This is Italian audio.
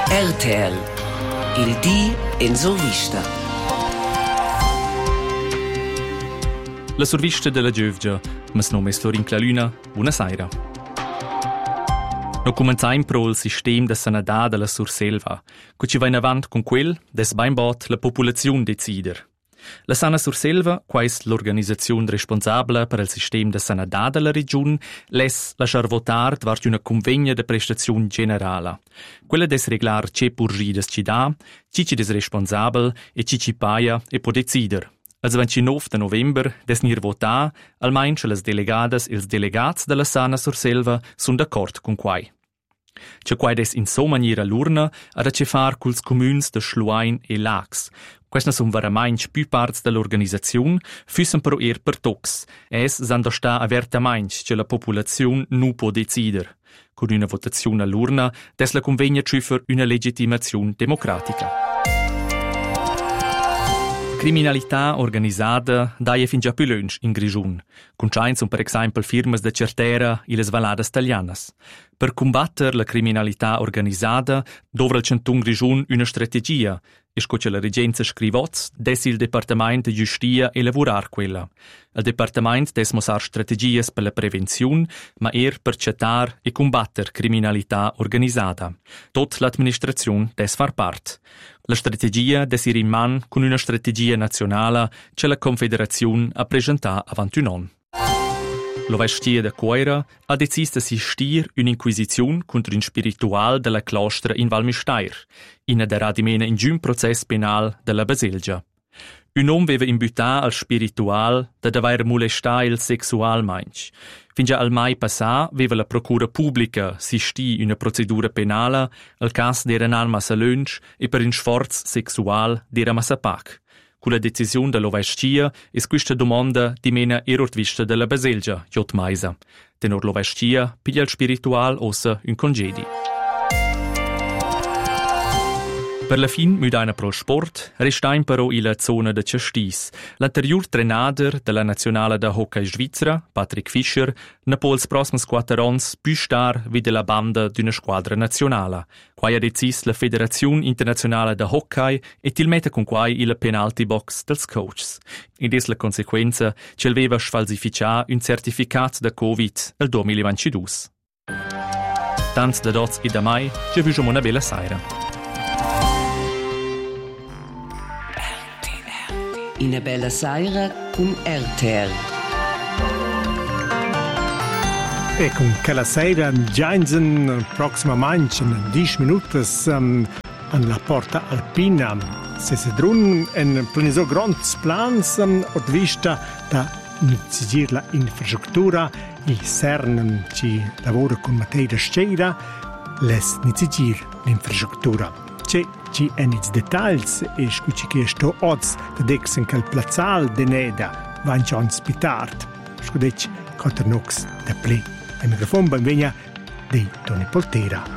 RTL, il dì in survista. La survista della Giovgia, mas nome è Florin Claluna, buonasera. No comenzaim pro il sistema de sanità della Surselva, che ci va in avanti con quel des bot la popolazione decider. La Sana Surselva, qua è l'organizzazione responsabile per il sistema de sanità della regione, les lasciar votar dvart una convegna de prestazione generale. Quella des reglar ce purgi des cidà, ci des responsabile e ci paia e può decider. Al 29 de november des nir votar, almeinch les delegadas e els delegats della Sana Surselva sun d'accordo con quai. C'è quai des in so maniera l'urna ad a ce far culs communs de Schluain e Lax. Questa sun veramainch più parts dell'organizzazione, füssen però per tox. Es san da sta avertamainch che la popolazione nu può decider. Con una votazione all'urna, des la convegna trüffer una legittimazione democratica. Criminalità organizzata daje fin già più lunch in Grigiun. Conchain sono per esempio firmas de Certera e le Valadas Italianas. Per combattere la criminalità organizzata dovrà il Centun Grigiun una strategia, e scoce la regenza scrivoz des il Departamento de Giustia e lavorar quella. Il Departamento des mosar strategies per la prevenzione, ma per cettar e combattere criminalità organizzata. Tot l'amministrazione des far part. La strategia des ir in man con una strategia nazionale che la Confederazione ha presentato avanti un anno. L'Ovestia de Coira ha deciso di assistir un'inquisizione contro un spiritual della claustra in Valmisteir, in aderadimena in giun processo penal della Baselgia. Un uomo aveva imbutato al spiritual da aver molestato il sessualmente. Fin già al mai passato aveva la procura pubblica assistito una procedura penale al caso di Renan Massalunch e per un sforzo sessuale di Ramassapac. Con la decisione dell'Ovestia è questa domanda di mena vista della Baselgia, Jot Maisa. Tenor l'Ovestia piglia il spiritual ossa un congedi. Per la fin mudaina pro sport, restain però in la zona de Cestis. L'anterior trenader della nazionale da hockey svizzera, Patrick Fischer, ne può els prossimi 4 anni più star wie della banda d'una squadra nazionale. Quai ha decis la Federazione Internazionale da Hockey e tilmette con quai il penalty box dels coaches. Ed es la conseguenza che aveva sfalsificato un certificato da Covid nel 2022. Tanz da dots e da mai, ci vediamo una bella sera. Una bella sera con RTL. E con quella sera già in prossima mancia, in 10 minuti, alla porta alpina. Se si drun en planiso grands plans, od vista da iniziare la infrastruttura, il CERN ci lavora con materia scera, les iniziare l'infrastruttura. C'è eniz dettagli e scuci che sto oggi da dexen che il plazzal de Neda va in già spitart. Scudeci Coternox da ple. Il microfono benvegna di Tony Poltera.